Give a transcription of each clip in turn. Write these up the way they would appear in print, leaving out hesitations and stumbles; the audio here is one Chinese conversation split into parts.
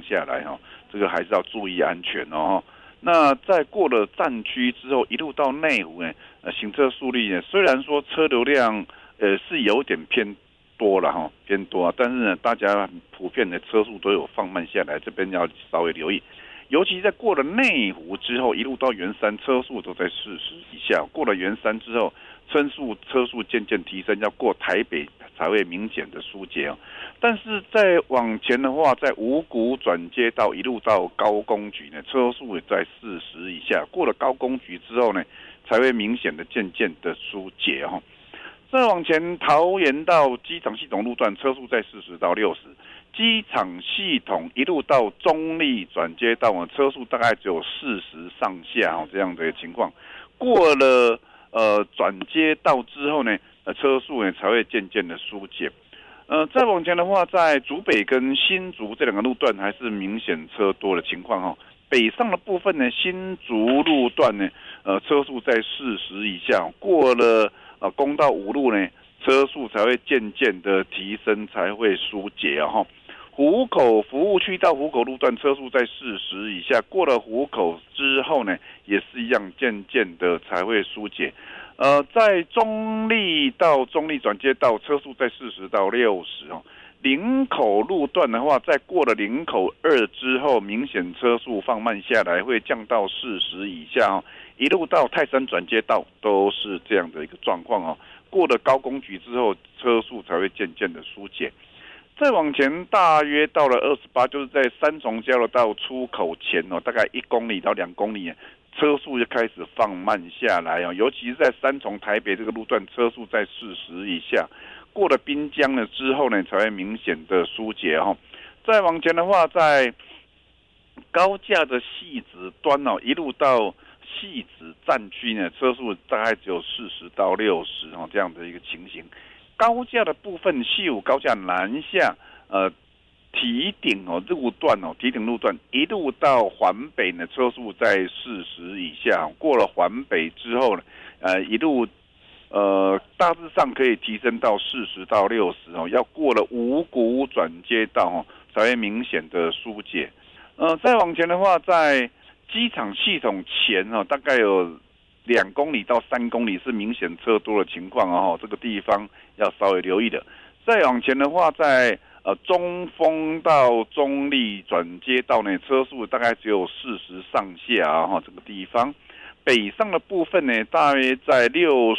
下来哈，这个还是要注意安全哦。那在过了站区之后，一路到内湖呢，行车速率呢，虽然说车流量是有点偏多了哈，偏多啊，但是呢，大家普遍的车速都有放慢下来，这边要稍微留意。尤其在过了内湖之后，一路到圆山，车速都在40以下。过了圆山之后，车速渐渐提升，要过台北才会明显的疏解哦。但是再往前的话，在五股转接道一路到高工局呢，车速也在40以下。过了高工局之后呢，才会明显的渐渐的疏解哦。再往前，桃园到机场系统路段车速在40到60，机场系统一路到中立转接道车速大概只有40上下这样的情况。过了转接道之后呢，车速呢才会渐渐的疏解。再往前的话，在竹北跟新竹这两个路段还是明显车多的情况哈。北上的部分呢，新竹路段呢，车速在40以下。过了公道5路呢，车速才会渐渐的提升，才会疏解啊哈。湖口服务区到湖口路段车速在40以下，过了湖口之后呢，也是一样，渐渐的才会疏解。在中立到中立转接道车速在40到60哦。林口路段的话，在过了林口2之后，明显车速放慢下来，会降到40以下哦。一路到泰山转接道都是这样的一个状况哦。过了高工局之后，车速才会渐渐的疏解。再往前，大约到了28，就是在三重交流道出口前哦，大概1公里到2公里，车速就开始放慢下来哦。尤其是在三重台北这个路段，车速在40以下。过了滨江了之后呢，才会明显的疏解哦。再往前的话，在高架的汐止端哦，一路到汐止站区呢，车速大概只有40到60哦，这样的一个情形。高架的部分，西武高架南下，堤顶路段堤顶路段一路到环北呢，车速在40以下。过了环北之后呢，一路大致上可以提升到40到60哦。要过了五股转接道才会明显的疏解。再往前的话，在机场系统前大概有2公里到3公里是明显车多的情况哦，这个地方要稍微留意的。再往前的话，在中丰到中立转接道呢，车速大概只有40上下这个地方。北上的部分呢，大约在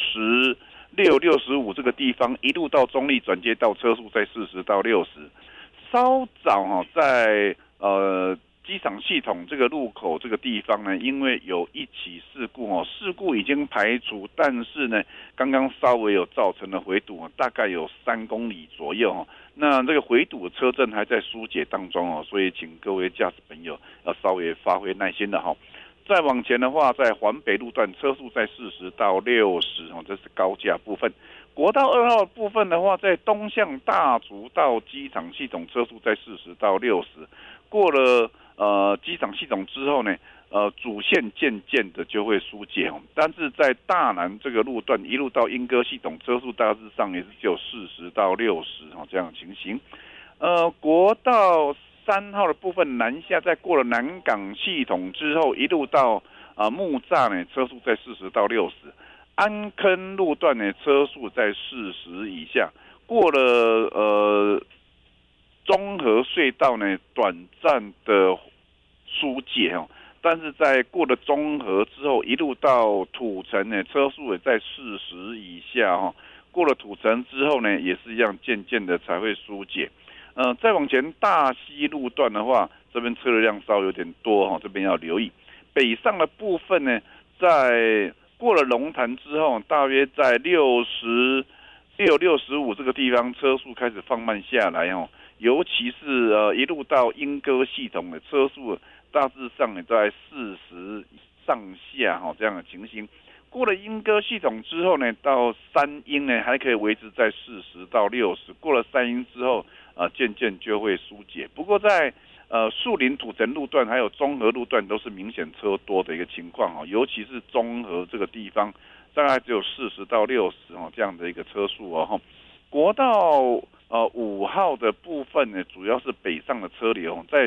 66、65这个地方，一路到中立转接道，车速在40到60。稍早在机场系统这个路口这个地方呢，因为有一起事故事故已经排除，但是呢，刚刚稍微有造成的回堵大概有3公里左右那这个回堵的车阵还在疏解当中所以请各位驾驶朋友要稍微发挥耐心的再往前的话，在环北路段车速在40到60这是高架部分。国道2号部分的话，在东向大竹到机场系统车速在40到60。过了机场系统之后呢，主线渐渐的就会疏解但是在大南这个路段一路到莺歌系统，车速大致上也是只有40到60这样的情形。国道3号的部分南下，在过了南港系统之后，一路到木栅呢，车速在40到60。安坑路段呢，车速在40以下。过了中和隧道呢，短暂的疏解但是在过了中和之后，一路到土城呢，车速也在40以下过了土城之后呢，也是一样，渐渐的才会疏解。再往前大溪路段的话，这边车流量稍微有点多这边要留意。北上的部分呢，在过了龙潭之后，大约在66、65这个地方，车速开始放慢下来尤其是一路到莺歌系统的车速，大致上也在40上下这样的情形。过了莺歌系统之后呢，到三莺呢还可以维持在40到60。过了三莺之后，渐渐就会疏解。不过在树林土城路段还有中和路段都是明显车多的一个情况尤其是中和这个地方，大概只有40到60这样的一个车速国道5号的部分呢，主要是北上的车流在